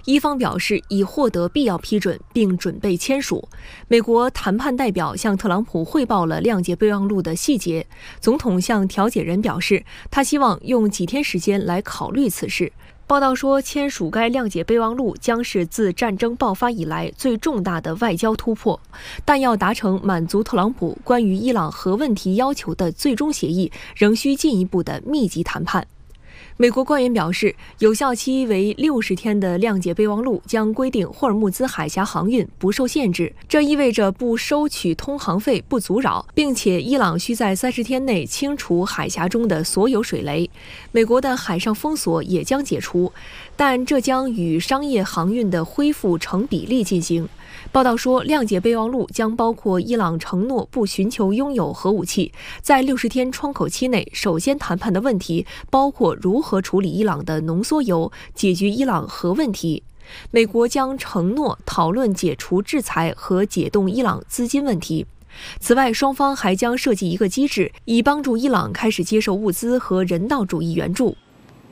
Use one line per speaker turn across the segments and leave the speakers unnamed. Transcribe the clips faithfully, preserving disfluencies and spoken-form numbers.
伊方表示已获得必要批准，并准备签署。美国谈判代表向特朗普汇报了谅解备忘录的细节。总统向调解人表示，他希望用几天时间来考虑此事。报道说，签署该谅解备忘录将是自战争爆发以来最重大的外交突破，但要达成满足特朗普关于伊朗核问题要求的最终协议，仍需进一步的密集谈判。美国官员表示，有效期为六十天的谅解备忘录将规定霍尔木兹海峡航运不受限制，这意味着不收取通航费、不阻扰，并且伊朗需在三十天内清除海峡中的所有水雷。美国的海上封锁也将解除，但这将与商业航运的恢复成比例进行。报道说，谅解备忘录将包括伊朗承诺不寻求拥有核武器。在六十天窗口期内，首先谈判的问题包括如何处理伊朗的浓缩铀，解决伊朗核问题。美国将承诺讨论解除制裁和解冻伊朗资金问题。此外，双方还将设计一个机制，以帮助伊朗开始接受物资和人道主义援助。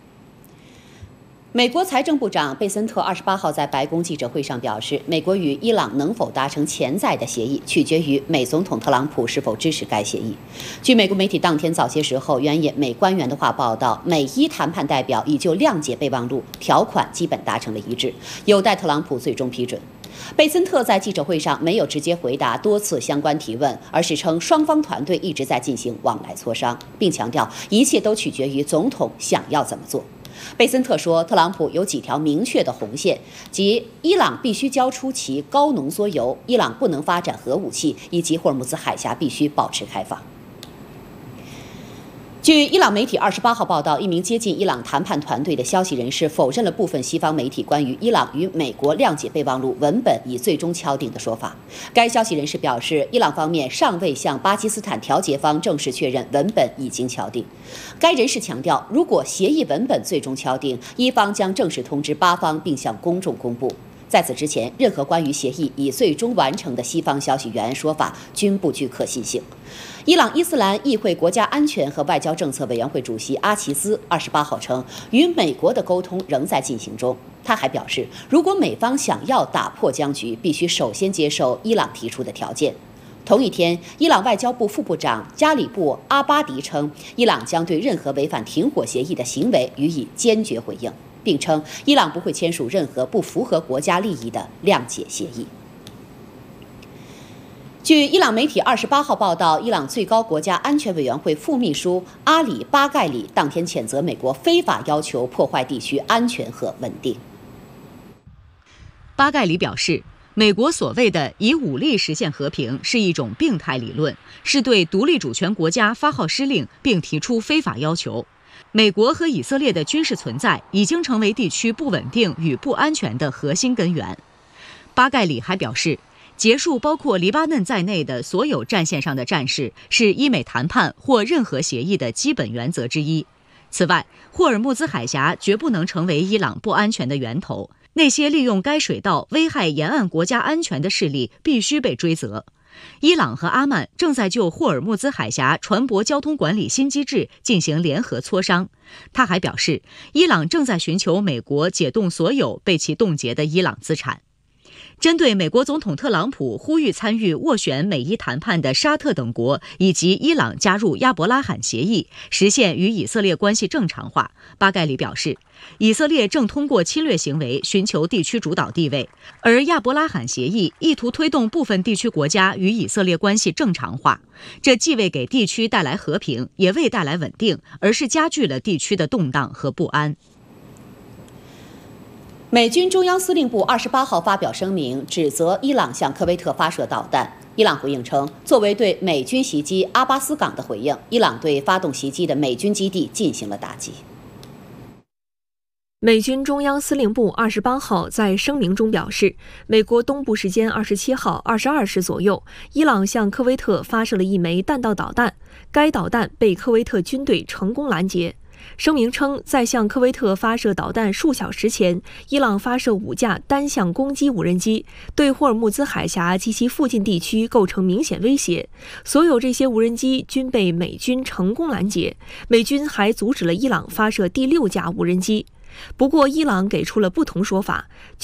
美国财政部长贝森特二十八号在白宫记者会上表示，美国与伊朗能否达成潜在的协议，取决于美总统特朗普是否支持该协议。据美国媒体当天早些时候援引美官员的话报道，美伊谈判代表已就谅解备忘录条款基本达成了一致，有待特朗普最终批准。贝森特在记者会上没有直接回答多次相关提问，而是称双方团队一直在进行往来磋商，并强调一切都取决于总统想要怎么做。贝森特说，特朗普有几条明确的红线，即伊朗必须交出其高浓缩铀，伊朗不能发展核武器，以及霍尔木兹海峡必须保持开放。据伊朗媒体二十八号报道，一名接近伊朗谈判团队的消息人士否认了部分西方媒体关于伊朗与美国谅解备忘录文本已最终敲定的说法。该消息人士表示，伊朗方面尚未向巴基斯坦调解方正式确认文本已经敲定。该人士强调，如果协议文本最终敲定，伊方将正式通知巴方并向公众公布。在此之前，任何关于协议已最终完成的西方消息源说法均不具可信性。伊朗伊斯兰议会国家安全和外交政策委员会主席阿齐兹二十八号称，与美国的沟通仍在进行中。他还表示，如果美方想要打破僵局，必须首先接受伊朗提出的条件。同一天，伊朗外交部副部长加里布·阿巴迪称，伊朗将对任何违反停火协议的行为予以坚决回应，并称伊朗不会签署任何不符合国家利益的谅解协议。据伊朗媒体二十八号报道，伊朗最高国家安全委员会副秘书阿里·巴盖里当天谴责美国非法要求破坏地区安全和稳定。
巴盖里表示，美国所谓的以武力实现和平是一种病态理论，是对独立主权国家发号施令并提出非法要求。美国和以色列的军事存在已经成为地区不稳定与不安全的核心根源。巴盖里还表示，结束包括黎巴嫩在内的所有战线上的战事是伊美谈判或任何协议的基本原则之一。此外，霍尔木兹海峡绝不能成为伊朗不安全的源头，那些利用该水道危害沿岸国家安全的势力必须被追责。伊朗和阿曼正在就霍尔木兹海峡船舶交通管理新机制进行联合磋商。他还表示，伊朗正在寻求美国解冻所有被其冻结的伊朗资产。针对美国总统特朗普呼吁参与斡旋美伊谈判的沙特等国以及伊朗加入亚伯拉罕协议，实现与以色列关系正常化，巴盖里表示，以色列正通过侵略行为寻求地区主导地位，而亚伯拉罕协议意图推动部分地区国家与以色列关系正常化，这既未给地区带来和平，也未带来稳定，而是加剧了地区的动荡和不安。
美军中央司令部二十八号发表声明，指责伊朗向科威特发射导弹。伊朗回应称，作为对美军袭击阿巴斯港的回应，伊朗对发动袭击的美军基地进行了打击。
美军中央司令部二十八号在声明中表示，美国东部时间二十七号二十二时左右，伊朗向科威特发射了一枚弹道导弹，该导弹被科威特军队成功拦截。声明称，在向科威特发射导弹数小时前，伊朗发射五架单向攻击无人机，对霍尔木兹海峡及其附近地区构成明显威胁。所有这些无人机均被美军成功拦截，美军还阻止了伊朗发射第六架无人机。不过，伊朗给出了不同说法。